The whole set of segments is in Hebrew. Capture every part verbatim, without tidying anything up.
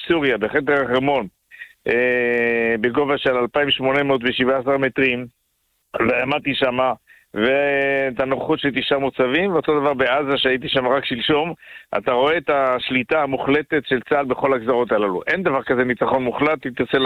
בסוריה, בחדר החרמון, בגובה של אלפיים שמונה מאות שבע עשרה מטרים, ועמדתי שמה, ואת הנוחות של תשעה מוצבים, ואותו דבר בעזה שהייתי שם רק שלשום, אתה רואה את השליטה המוחלטת של צה"ל בכל הגזרות הללו. אין דבר כזה ניצחון מוחלט, אם תרצה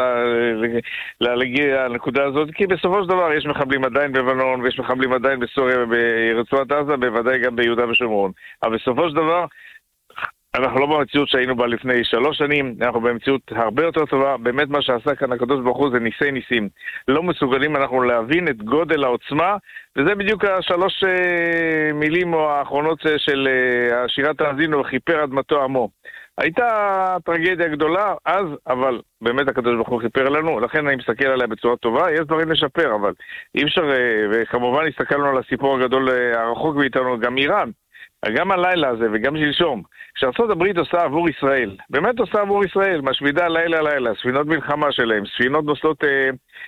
להגיע לנקודה הזאת, כי בסופו של דבר יש מחבלים עדיין בלבנון, ויש מחבלים עדיין בסוריה וברצועת עזה, בוודאי גם ביהודה ושומרון. אבל בסופו של דבר, אנחנו לא במציאות שהיינו בה לפני שלוש שנים, אנחנו במציאות הרבה יותר טובה. באמת מה שעשה כאן הקדוש ברוך הוא זה ניסי ניסים. לא מסוגלים אנחנו להבין את גודל העוצמה, וזה בדיוק השלוש אה, מילים או האחרונות של אה, שירת האזינו, וכיפר אדמתו עמו. הייתה טרגדיה גדולה אז, אבל באמת הקדוש ברוך הוא חיפר לנו, לכן אני מסתכל עליה בצורה טובה. יש דברים לשפר, אבל אי אפשר, אה, וכמובן הסתכלנו על הסיפור הגדול אה, הרחוק מאיתנו, גם איראן. גם הלילה הזה וגם שלשום, שארצות הברית עושה עבור ישראל, באמת עושה עבור ישראל, משמידה לילה לילה, ספינות מלחמה שלהם, ספינות נוסעות אה,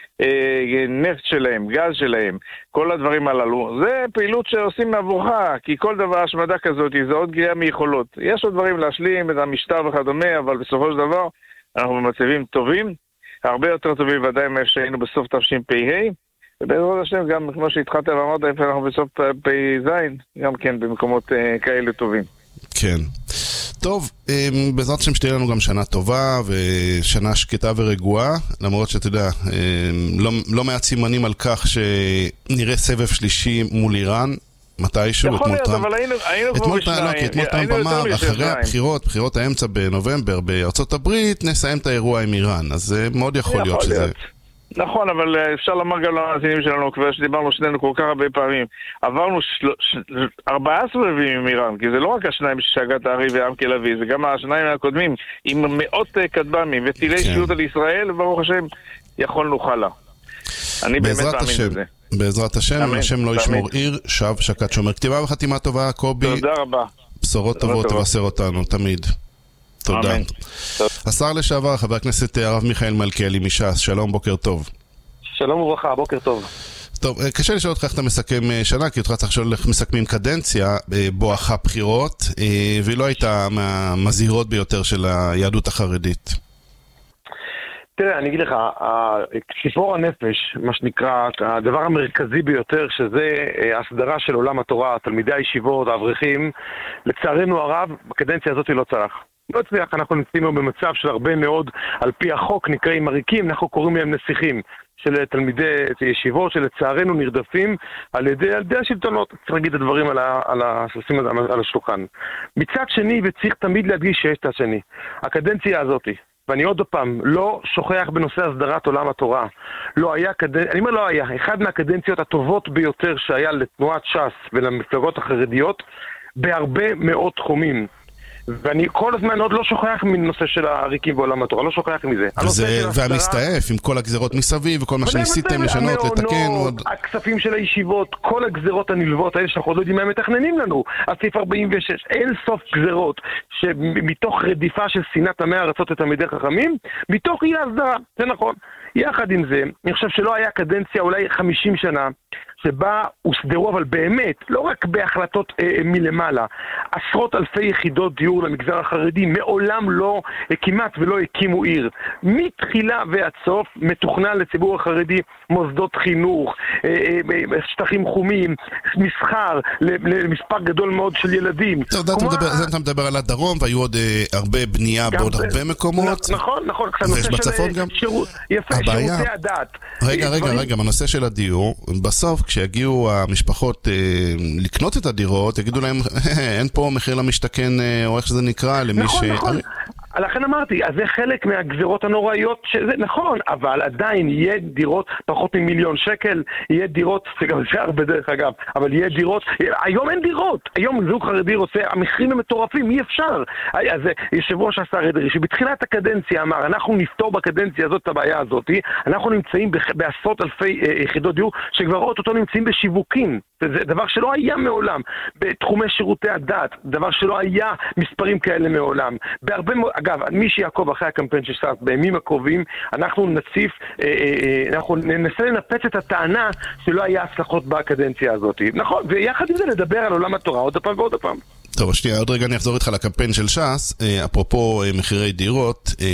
אה, נפט שלהם, גז שלהם, כל הדברים הללו, זה פעילות שעושים עבורך, כי כל דבר השמדה כזאת זה עוד גריעה מיכולות. יש עוד דברים להשלים את המשטר וכדומה, אבל בסופו של דבר אנחנו במצבים טובים, הרבה יותר טובים ודאי מה שהיינו בסוף תשפ"ה, ובעזרת השם, גם כמו שהתחלת ואמרת, איפה אנחנו בסוף פ"ז, גם כן במקומות uh, כאלה טובים. כן. טוב, בעזרת השם שתהיה לנו גם שנה טובה ושנה שקטה ורגועה, למרות שאתה יודע, לא, לא מעט סימנים על כך שנראה סבב שלישי מול איראן, מתישהו, אתמול טראמפ. אתמול טראמפ אמר, אחרי הבחירות, בחירות האמצע בנובמבר בארצות הברית, נסיים את האירוע עם איראן, אז מאוד יכול להיות שזה... נכון, אבל אפשר לומר גם למאזינים שלנו, כבר שדיברנו שנינו כל כך הרבה פעמים, עברנו של... ש... ארבעה סבבים עם איראן, כי זה לא רק השניים ששגת הארי ועם תל אביב, זה גם השניים הקודמים, עם מאות כטב"מים וטילי כן. שיוט על ישראל, וברוך השם, יכולנו חלה. אני באמת מאמין בזה. בעזרת השם, אמן, השם לא ישמור עיר, שב שקד שומר. כתיבה וחתימה טובה, קובי. תודה רבה. בשורות טובות תבשר אותנו, תמיד. תודה. השר לשעבר, חבר הכנסת הרב מיכאל מלכיאלי מש"ס, שלום, בוקר טוב. שלום וברכה, בוקר טוב. טוב, קשה לשאול אותך איך אתה מסכם שנה, כי אותך צריך לשאול איך מסכמים קדנציה בואכה בחירות, והיא לא הייתה מהמזהירות ביותר של היהדות החרדית. תראה, אני אגיד לך, ציפור הנפש, מה שנקרא, הדבר המרכזי ביותר, שזה הסדרה של עולם התורה, תלמידי הישיבות, האברכים, לצערנו הרב, בקדנציה הזאת לא צלח. לא הצליח, אנחנו נמצאים במצב של הרבה מאוד, על פי החוק נקראים עריקים, אנחנו קוראים להם נסיכים, של תלמידי ישיבות, שלצערנו נרדפים על ידי, על ידי השלטונות. צריך להגיד את הדברים על, ה, על, ה, על השולחן. מצד שני, וצריך תמיד להדגיש שיש את השני, הקדנציה הזאת, ואני עוד פעם, לא שוכח בנושא הסדרת עולם התורה. לא היה, אני אומר לא היה, אחד מהקדנציות הטובות ביותר שהיה לתנועת ש"ס ולמפלגות החרדיות, בהרבה מאוד תחומים. ואני כל הזמן עוד לא שוכח מנושא של העריקים בעולם התורה, לא שוכח מזה. והמסתעף עם כל הגזרות מסביב וכל מה שניסיתם לשנות, לתקן. הכספים של הישיבות, כל הגזרות הנלוות האלה שאנחנו לא יודעים מה הם מתכננים לנו. הסעיף ארבעים ושש, אין סוף גזרות שמתוך רדיפה של שנאת עמי ארצות ותלמידי חכמים, מתוך אי הסדרה, זה נכון. יחד עם זה, אני חושב שלא היה קדנציה אולי חמישים שנה, שבה הוסדרו, אבל באמת, לא רק בהחלטות אה, מלמעלה, עשרות אלפי יחידות דיור למגזר החרדי, מעולם לא, אה, כמעט ולא הקימו עיר. מתחילה ועד סוף, מתוכנן לציבור החרדי, מוסדות חינוך, אה, אה, שטחים חומים, מסחר, למספר גדול מאוד של ילדים. אתה אתה מדבר על הדרום, והיו עוד אה, הרבה בנייה בעוד הרבה מקומות. נכון, נכון. ויש בצפון גם. יפה, שירותי הדת. רגע, רגע, רגע, בנושא של הדיור, בסוף כשיגיעו המשפחות אה, לקנות את הדירות, יגידו להם, אין פה מחיר למשתכן, אה, או איך שזה נקרא, למי נכון, ש... נכון. לכן אמרתי, אז זה חלק מהגזירות הנוראיות, שזה נכון, אבל עדיין יהיה דירות פחות ממיליון שקל, יהיה דירות, זה גם זה הרבה דרך אגב, אבל יהיה דירות, היום אין דירות, היום זוג חרדי רוצה, המחירים הם מטורפים, אי אפשר. אז יושב ראש השר אדרי, שבתחילת הקדנציה אמר, אנחנו נפתור בקדנציה הזאת את הבעיה הזאת, אנחנו נמצאים בעשרות אלפי יחידות דיור, שכבר אותו נמצאים בשיווקים, זה דבר שלא היה מעולם, בתחומי שירותי הדת, דבר שלא היה מספרים כאלה מעולם, בהרבה, אגב, מי שיעקוב אחרי הקמפיין של ש"ס בימים הקרובים, אנחנו נציף, אנחנו ננסה לנפץ את הטענה שלא היה הצלחות בקדנציה הזאת. נכון, ויחד עם זה לדבר על עולם התורה עוד פעם ועוד פעם. טוב, שנייה, עוד רגע אני אחזור איתך לקמפיין של ש"ס, אפרופו מחירי דירות,